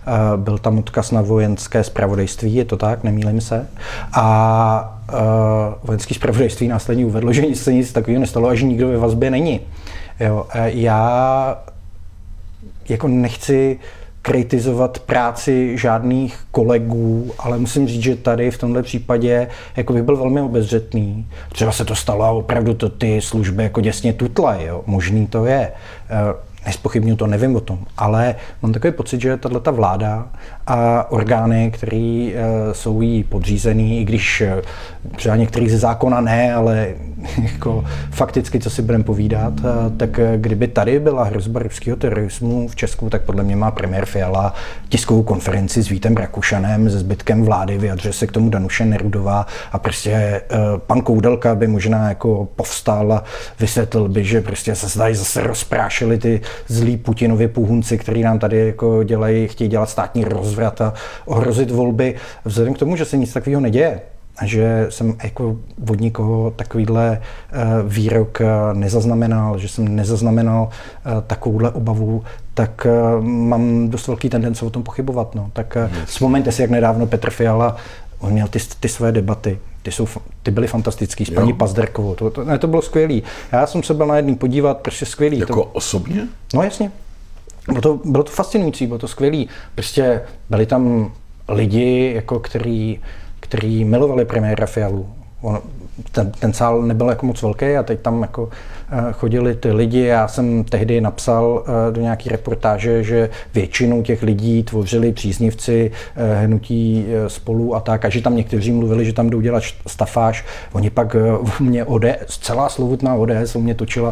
byl tam odkaz na vojenské zpravodajství, je to tak, nemýlím se. A vojenské zpravodajství následně uvedlo, že se nic takového nestalo a že nikdo ve vazbě není. Jo, já jako nechci kritizovat práci žádných kolegů, ale musím říct, že tady v tomhle případě jako bych byl velmi obezřetný. Třeba se to stalo a opravdu to ty služby jako děsně tutlají, jo. Možný to je. Nezpochybňuji to, nevím o tom, ale mám takový pocit, že tato vláda a orgány, které jsou jí podřízený, i když třeba některý ze zákona ne, ale jako fakticky, co si budeme povídat, tak kdyby tady byla hrozba ruského terorismu v Česku, tak podle mě má premiér Fiala tiskovou konferenci s Vítem Rakušanem, se zbytkem vlády, vyjadřuje se k tomu Danuše Nerudová a prostě pan Koudelka by možná jako povstal a vysvětlil by, že prostě se tady zase rozprášili ty zlí Putinově půhunci, který nám tady jako chtějí dělat státní rozvrat a ohrozit volby. Vzhledem k tomu, že se nic takového neděje, a že jsem jako od nikoho takovýhle výrok nezaznamenal, že jsem nezaznamenal takovouhle obavu, tak mám dost velký tendence o tom pochybovat. No. Tak vzpomeňte si, jak nedávno Petr Fiala, on měl ty své debaty. Ty byly fantastický s paní Pazderkovou. To bylo skvělý. Já jsem se byl na jedný podívat, prostě skvělý. Jako osobně? No jasně. Bylo to fascinující, bylo to skvělý. Prostě byli tam lidi, jako který milovali premiéra Fialu. Ten sál nebyl jako moc velký a teď tam jako chodili ty lidi. Já jsem tehdy napsal do nějaký reportáže, že většinu těch lidí tvořili příznivci hnutí Spolu a tak, a že tam někteří mluvili, že tam jdou dělat stafáž. Oni pak mě celá slovutná ODS u mě točila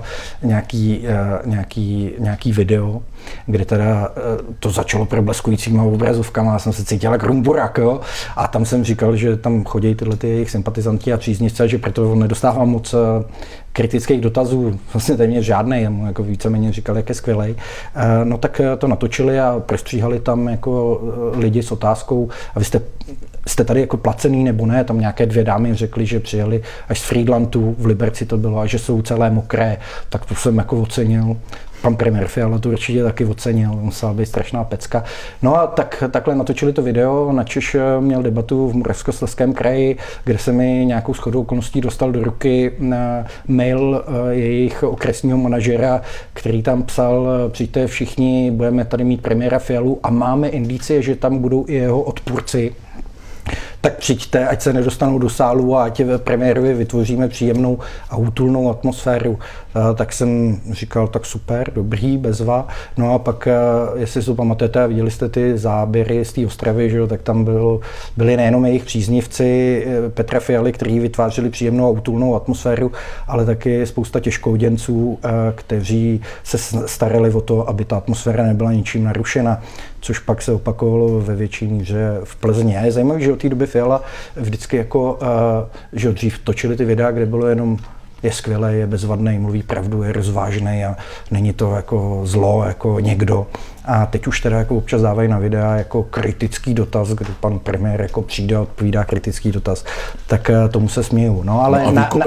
nějaký video, kde teda to začalo probleskujícíma obrazovkama, já jsem se cítil jak Rumburak, jo? A tam jsem říkal, že tam chodí tyhle ty jejich sympatizanti a příznivci, že proto nedostávám moc kritických dotazů, vlastně téměř žádnej, já mu jako víceméně říkal, jak je skvělej. No tak to natočili a prostříhali tam jako lidi s otázkou, a vy jste tady jako placený nebo ne, tam nějaké 2 dámy řekly, že přijeli až z Friedlandu, v Liberci to bylo, a že jsou celé mokré, tak to jsem jako ocenil. Pan premiér Fiala to určitě taky ocenil, musela být strašná pecka. No a takhle natočili to video, načež měl debatu v Moravskoslezském kraji, kde se mi nějakou shodou okolností dostal do ruky mail jejich okresního manažera, který tam psal: přijďte všichni, budeme tady mít premiéra Fialu a máme indicie, že tam budou i jeho odpůrci. Tak přijďte, ať se nedostanou do sálu a ať premiérovi vytvoříme příjemnou a útulnou atmosféru. Tak jsem říkal, tak super, dobrý, bezva. No a pak, jestli si to pamatujete a viděli jste ty záběry z té Ostravy, že jo, tak tam byli nejenom jejich příznivci Petra Fialy, kteří vytvářeli příjemnou a útulnou atmosféru, ale taky spousta těžkouděnců, kteří se starali o to, aby ta atmosféra nebyla ničím narušena, což pak se opakovalo ve větší míře v Plzni. A je zajímavé, že od té doby Fiala vždycky jako, že dřív točili ty videa, kde bylo jenom je skvělý, je bezvadný, mluví pravdu, je rozvážný a není to jako zlo, jako někdo. A teď už teda jako občas dávají na videa jako kritický dotaz, kdy pan premiér jako přijde a odpovídá kritický dotaz, tak tomu se směju. No ale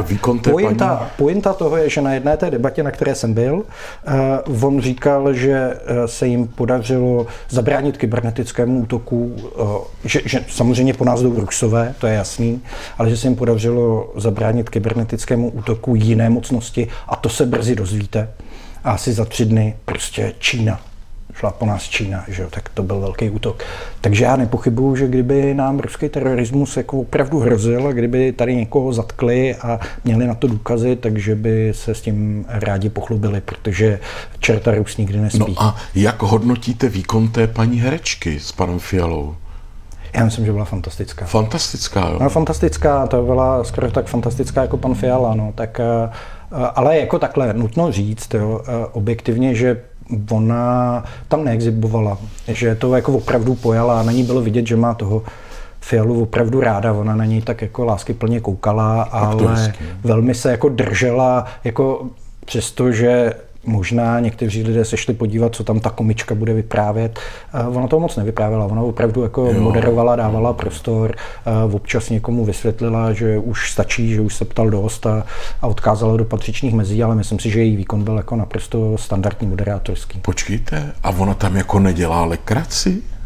pointa toho je, že na jedné té debatě, na které jsem byl, on říkal, že se jim podařilo zabránit kybernetickému útoku, že samozřejmě po nás jdou Rusové, to je jasný, ale že se jim podařilo zabránit kybernetickému útoku jiné mocnosti a to se brzy dozvíte. A asi za 3 dny prostě Čína. Šla po nás Čína, že jo, tak to byl velký útok. Takže já nepochybuju, že kdyby nám ruský terorismus jako opravdu hrozil, a kdyby tady někoho zatkli a měli na to důkazy, takže by se s tím rádi pochlubili, protože čerta Rus nikdy nespí. No a jak hodnotíte výkon té paní herečky s panem Fialou? Já myslím, že byla fantastická. Fantastická, jo? No, fantastická, to byla skoro tak fantastická jako pan Fiala, no, tak, ale jako takhle nutno říct, jo, objektivně, že ona tam neexibovala, že to jako opravdu pojala a na ní bylo vidět, že má toho Fialu opravdu ráda, ona na něj tak jako láskyplně koukala, ale velmi se jako držela, jako přesto, že možná někteří lidé se šli podívat, co tam ta komička bude vyprávět. Ona toho moc nevyprávěla, ona opravdu jako moderovala, dávala prostor, občas někomu vysvětlila, že už stačí, že už se ptal dost a odkázala do patřičných mezí, ale myslím si, že její výkon byl jako naprosto standardní moderátorský. Počkejte, a ona tam jako nedělá legraci?